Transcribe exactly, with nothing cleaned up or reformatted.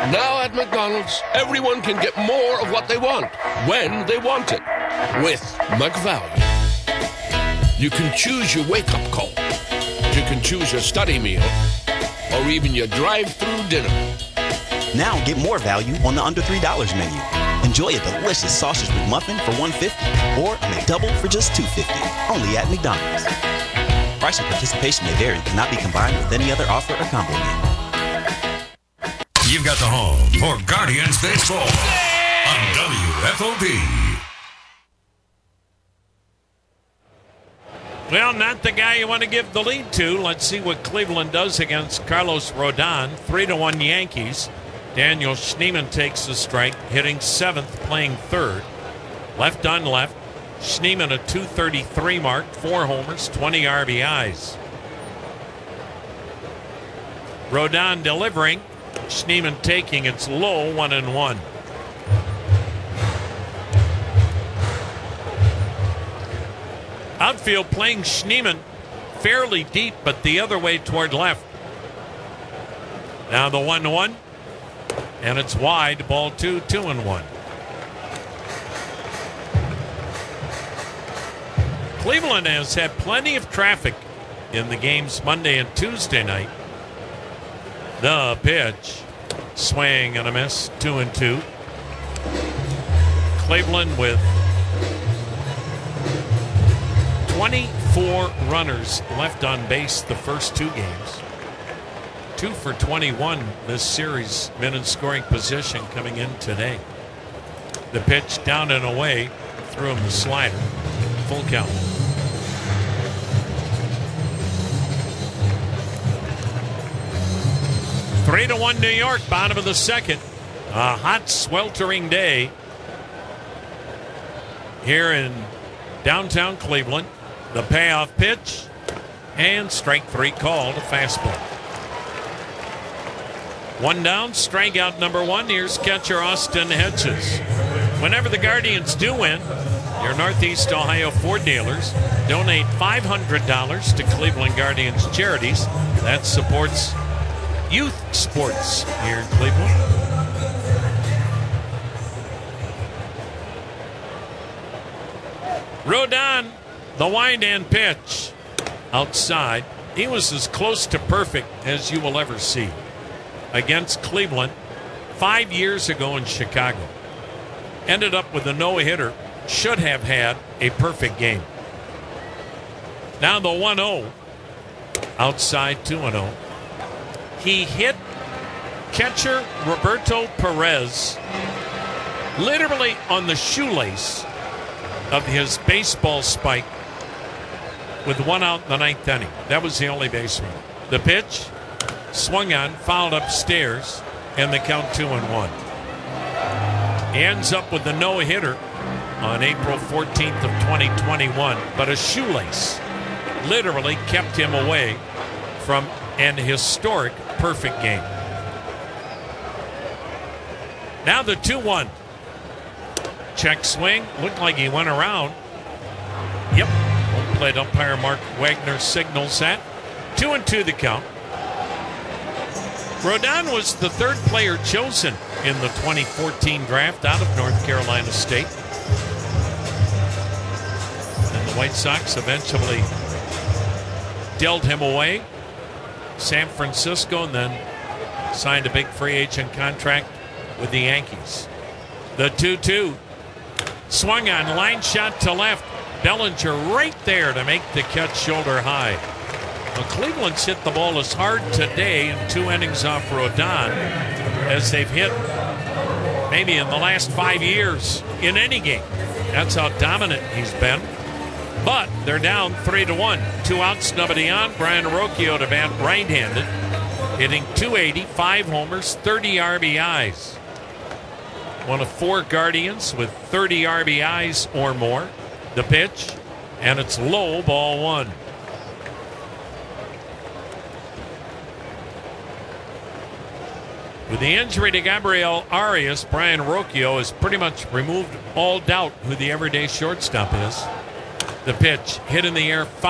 Now at McDonald's, everyone can get more of what they want, when they want it, with McValue. You can choose your wake-up call. You can choose your study meal, or even your drive-through dinner. Now get more value on the under three dollars menu. Enjoy a delicious sausage McMuffin for one dollar fifty or a McDouble for just two dollars fifty. Only at McDonald's. Price and participation may vary. Cannot be combined with any other offer or combo meal. You've got the home for Guardians Baseball on W F O P. Well, not the guy you want to give the lead to. Let's see what Cleveland does against Carlos Rodon. Three to one Yankees. Daniel Schneemann takes the strike, hitting seventh, playing third. Left on left. Schneemann a two thirty-three mark, four homers, twenty R B Is. Rodon delivering. Schneemann taking. It's low, one and one. Outfield playing Schneemann fairly deep, but the other way toward left. Now the one one, and it's wide. Ball two, two and one. Cleveland has had plenty of traffic in the games Monday and Tuesday night. The pitch, swing and a miss, two and two. Cleveland with twenty-four runners left on base the first two games. Two for twenty-one this series, men in scoring position coming in today. The pitch down and away, threw him the slider. Full count. Three to one New York, bottom of the second. A hot, sweltering day here in downtown Cleveland. The payoff pitch, and strike three called, a fastball. One down, strikeout number one. Here's catcher Austin Hedges. Whenever the Guardians do win, your Northeast Ohio Ford dealers donate five hundred dollars to Cleveland Guardians Charities. That supports youth sports here in Cleveland. Rodon, the wind and pitch outside. He was as close to perfect as you will ever see against Cleveland five years ago in Chicago. Ended up with a no-hitter. Should have had a perfect game. Now the one oh. Outside two and oh. He hit catcher Roberto Perez literally on the shoelace of his baseball spike with one out in the ninth inning. That was the only baseman. The pitch swung on, fouled upstairs, and the count two and one. He ends up with the no-hitter on April fourteenth of twenty twenty-one, but a shoelace literally kept him away from an historic perfect game. Now the two one. Check swing. Looked like he went around. Yep. Home plate umpire Mark Wagner signals that. Two and two the count. Rodon was the third player chosen in the twenty fourteen draft out of North Carolina State. And the White Sox eventually dealt him away. San Francisco, and then signed a big free agent contract with the Yankees. The two two. Swung on, line shot to left. Bellinger right there to make the catch shoulder high. Well, Cleveland's hit the ball as hard today in two innings off Rodon as they've hit maybe in the last five years in any game. That's how dominant he's been. But they're down three to one. Two outs, nobody on. Brian Rocchio to bat right-handed, hitting two eighty, five homers, thirty R B Is. One of four Guardians with thirty R B Is or more. The pitch, and it's low, ball one. With the injury to Gabriel Arias, Brian Rocchio has pretty much removed all doubt who the everyday shortstop is. The pitch hit in the air.